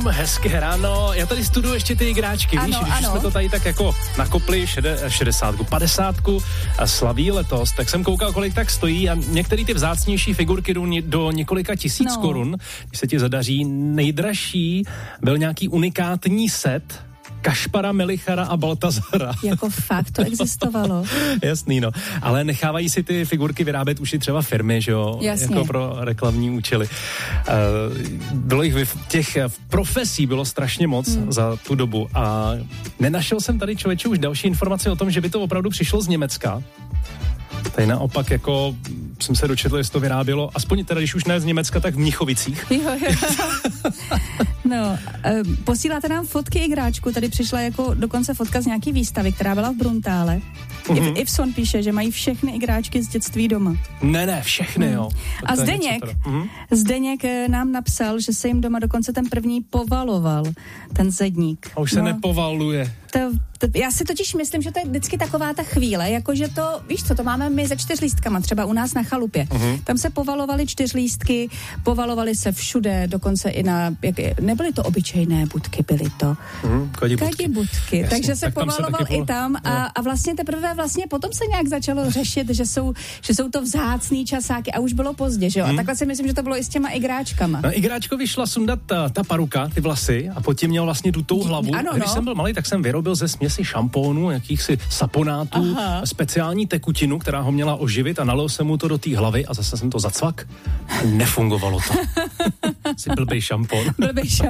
Hezké ráno, já tady studuju ještě ty igráčky, víš, když jsme to tady tak jako nakopli 60, 50 a slaví letos, tak jsem koukal, kolik tak stojí a některé ty vzácnější figurky jdou do několika tisíc korun, když se ti zadaří. Nejdražší byl nějaký unikátní set Kašpara, Melichara a Baltazara. Jako fakt, to existovalo. Jasný, no. Ale nechávají si ty figurky vyrábět už i třeba firmy, že jo? Jasně. Jako pro reklamní účely. Bylo jich těch profesí bylo strašně moc za tu dobu a nenašel jsem tady, člověče, už další informace o tom, že by to opravdu přišlo z Německa. Tady naopak jako jsem se dočetl, jestli to vyrábělo, aspoň teda, když už ne z Německa, tak v Mnichovicích. Jo. No, posíláte nám fotky igráčku, tady přišla jako dokonce fotka z nějaký výstavy, která byla v Bruntále. Ivson píše, že mají všechny igráčky z dětství doma. Ne, všechny, jo. A Zdeněk nám napsal, že se jim doma dokonce ten první povaloval, ten zedník. A už se nepovaluje. Já si totiž myslím, že to je vždycky taková ta chvíle, jakože to, víš co, to máme my se 4 lístkama, třeba u nás na chalupě. Tam se povalovaly 4 lístky, povalovaly se všude, dokonce i na, nebyly to obyčejné budky, byly to kadibudky. Takže se povaloval i tam a vlastně teprve potom se nějak začalo řešit, že jsou to vzácný časáky a už bylo pozdě, že jo? A takhle si myslím, že to bylo i s těma igráčkama. No, igráčkovi šla sundat ta paruka, ty vlasy a potom měl vlastně tutou hlavu. Ano, když jsem byl malý, tak jsem vyrobil ze směsi šampónu, jakýchsi saponátů, speciální tekutinu, která ho měla oživit a nalil jsem mu to do té hlavy a zase jsem to zacvak. Nefungovalo to. Jsi blbej šampón.